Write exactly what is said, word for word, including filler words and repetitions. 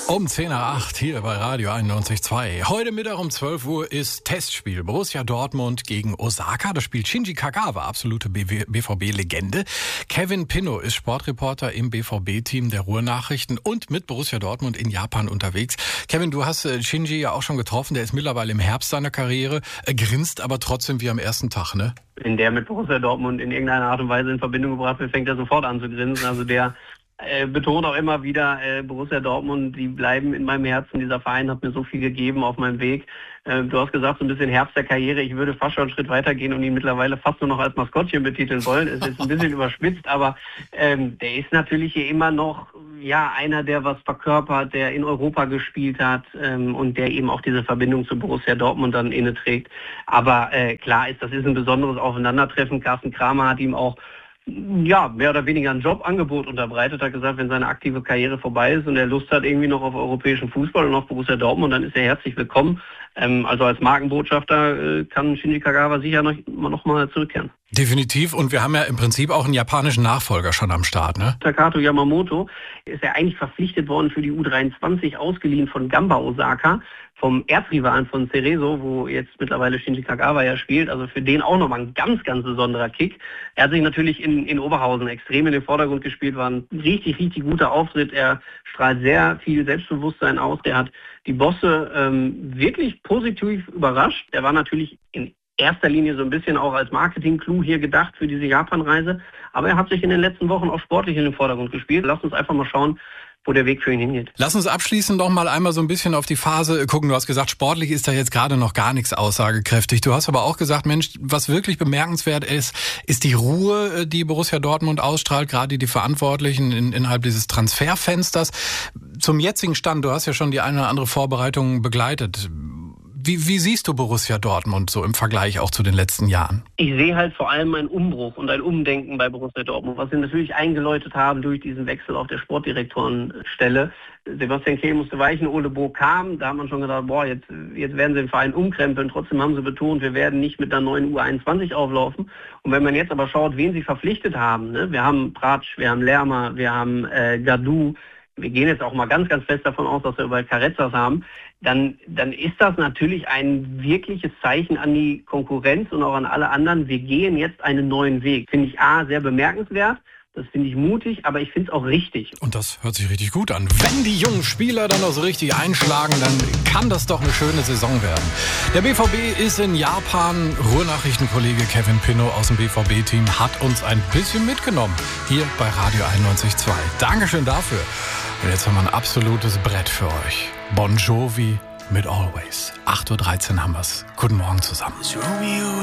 Um zehn nach acht hier bei Radio einundneunzig Komma zwei. Heute Mittag um zwölf Uhr ist Testspiel. Borussia Dortmund gegen Osaka. Das spielt Shinji Kagawa, absolute B V B-Legende. Kevin Pinnow ist Sportreporter im B V B-Team der Ruhrnachrichten und mit Borussia Dortmund in Japan unterwegs. Kevin, du hast Shinji ja auch schon getroffen. Der ist mittlerweile im Herbst seiner Karriere. Er grinst aber trotzdem wie am ersten Tag, ne? Wenn der mit Borussia Dortmund in irgendeiner Art und Weise in Verbindung gebracht wird, fängt er sofort an zu grinsen. Also der Äh, betont auch immer wieder, äh, Borussia Dortmund, die bleiben in meinem Herzen. Dieser Verein hat mir so viel gegeben auf meinem Weg. Äh, du hast gesagt, so ein bisschen Herbst der Karriere. Ich würde fast schon einen Schritt weitergehen und ihn mittlerweile fast nur noch als Maskottchen betiteln wollen. Ist jetzt ein bisschen überspitzt, aber ähm, der ist natürlich hier immer noch ja einer, der was verkörpert, der in Europa gespielt hat ähm, und der eben auch diese Verbindung zu Borussia Dortmund dann inne trägt. Aber äh, klar ist, das ist ein besonderes Aufeinandertreffen. Carsten Kramer hat ihm auch ja, mehr oder weniger ein Jobangebot unterbreitet, hat gesagt, wenn seine aktive Karriere vorbei ist und er Lust hat irgendwie noch auf europäischen Fußball und auf Borussia Dortmund, dann ist er herzlich willkommen. Ähm, also als Markenbotschafter äh, kann Shinji Kagawa sicher noch, noch mal zurückkehren. Definitiv, und wir haben ja im Prinzip auch einen japanischen Nachfolger schon am Start, ne? Takato Yamamoto ist ja eigentlich verpflichtet worden für die U dreiundzwanzig, ausgeliehen von Gamba Osaka, vom Erzrivalen von Cerezo, wo jetzt mittlerweile Shinji Kagawa ja spielt. Also für den auch nochmal ein ganz, ganz besonderer Kick. Er hat sich natürlich in, in Oberhausen extrem in den Vordergrund gespielt, war ein richtig, richtig guter Auftritt. Er strahlt sehr viel Selbstbewusstsein aus. Der hat die Bosse ähm, wirklich positiv überrascht. Der war natürlich in erster Linie so ein bisschen auch als Marketing-Clou hier gedacht für diese Japan-Reise. Aber er hat sich in den letzten Wochen auch sportlich in den Vordergrund gespielt. Lass uns einfach mal schauen, wo der Weg für ihn hingeht. Lass uns abschließend noch mal einmal so ein bisschen auf die Phase gucken. Du hast gesagt, sportlich ist da jetzt gerade noch gar nichts aussagekräftig. Du hast aber auch gesagt, Mensch, was wirklich bemerkenswert ist, ist die Ruhe, die Borussia Dortmund ausstrahlt, gerade die Verantwortlichen in, innerhalb dieses Transferfensters. Zum jetzigen Stand, du hast ja schon die eine oder andere Vorbereitung begleitet. Wie, wie siehst du Borussia Dortmund so im Vergleich auch zu den letzten Jahren? Ich sehe halt vor allem einen Umbruch und ein Umdenken bei Borussia Dortmund, was sie natürlich eingeläutet haben durch diesen Wechsel auf der Sportdirektorenstelle. Sebastian Kehl musste weichen, Ole Bo kam, da hat man schon gedacht, boah, jetzt, jetzt werden sie den Verein umkrempeln. Trotzdem haben sie betont, wir werden nicht mit einer neuen U einundzwanzig auflaufen. Und wenn man jetzt aber schaut, wen sie verpflichtet haben, ne? Wir haben Pratsch, wir haben Lerma, wir haben äh, Gadou, wir gehen jetzt auch mal ganz, ganz fest davon aus, dass wir überall Carrezzas haben, dann, dann ist das natürlich ein wirkliches Zeichen an die Konkurrenz und auch an alle anderen. Wir gehen jetzt einen neuen Weg. Finde ich A, sehr bemerkenswert. Das finde ich mutig, aber ich finde es auch richtig. Und das hört sich richtig gut an. Wenn die jungen Spieler dann auch so richtig einschlagen, dann kann das doch eine schöne Saison werden. Der B V B ist in Japan. Ruhrnachrichtenkollege Kevin Pinnow aus dem B V B-Team hat uns ein bisschen mitgenommen. Hier bei Radio einundneunzig Komma zwei. Dankeschön dafür. Und jetzt haben wir ein absolutes Brett für euch. Bon Jovi mit Always. acht Uhr dreizehn haben wir's. Guten Morgen zusammen.